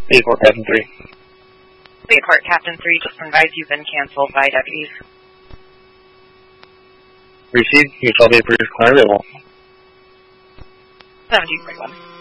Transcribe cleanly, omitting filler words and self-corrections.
8-4, Captain 3. 8-4, Captain 3, just advise you've been canceled by deputies. Received. Mutual Bay Police Climb level. 17.1.